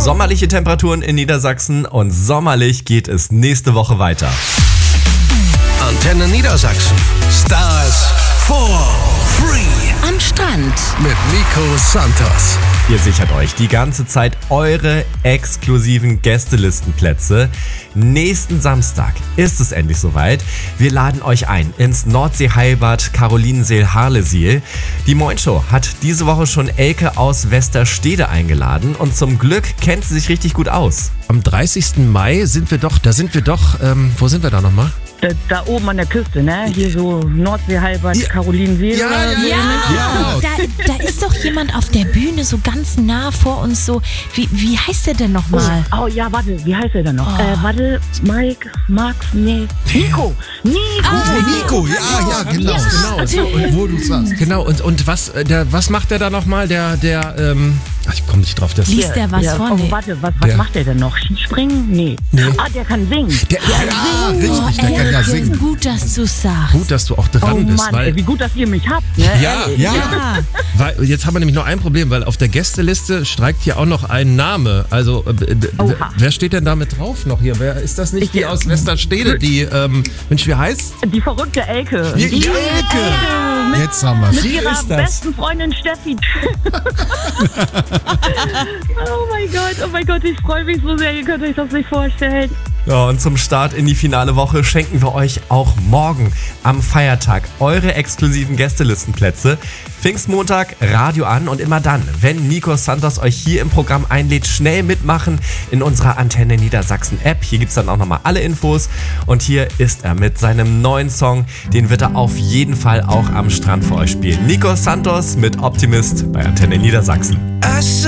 sommerliche Temperaturen in Niedersachsen und sommerlich geht es nächste Woche weiter. Antenne Niedersachsen. Stars for free. Am Strand. Mit Nico Santos. Ihr sichert euch die ganze Zeit eure exklusiven Gästelistenplätze. Nächsten Samstag ist es endlich soweit. Wir laden euch ein ins Nordsee-Heilbad Karolinenseel-Harlesiel. Die Moin Show hat diese Woche schon Elke aus Westerstede eingeladen und zum Glück kennt sie sich richtig gut aus. Am 30. Mai sind wir doch, wo sind wir da nochmal? Da oben an der Küste, ne? Hier so Nordsee-Heilbad, Karolinenseel. Ja. Da ist doch jemand auf der Bühne so ganz nah vor uns so. Wie heißt der denn nochmal? Oh ja, warte, wie heißt der denn noch? Warte, Mike, Max, nee. Nico! Nico, ja, genau. Wo du sagst. Genau, und was macht der da nochmal? Ich komme nicht drauf. Liest der was vor? Oh, warte, was macht der denn noch? Skispringen? Nee. Der kann singen. Richtig, der kann ja singen. Gut, dass du sagst. Gut, dass du auch dran bist. Mann, Weil wie gut, dass ihr mich habt. Ne? Ja. Weil jetzt haben wir nämlich noch ein Problem, weil auf der Gästeliste streikt hier auch noch ein Name. Also, wer steht denn da mit drauf noch hier? Wer ist das nicht die aus Westerstede? Die, Mensch, wie heißt? Die verrückte Elke. Die Elke. Jetzt haben wir es. Mit ihrer besten Freundin Steffi. Oh mein Gott, ich freue mich so sehr, ihr könnt euch das nicht vorstellen. Ja, und zum Start in die finale Woche schenken wir euch auch morgen am Feiertag eure exklusiven Gästelistenplätze. Pfingstmontag, Radio an und immer dann, wenn Nico Santos euch hier im Programm einlädt, schnell mitmachen in unserer Antenne Niedersachsen App. Hier gibt's dann auch nochmal alle Infos und hier ist er mit seinem neuen Song. Den wird er auf jeden Fall auch am Strand für euch spielen. Nico Santos mit Optimist bei Antenne Niedersachsen.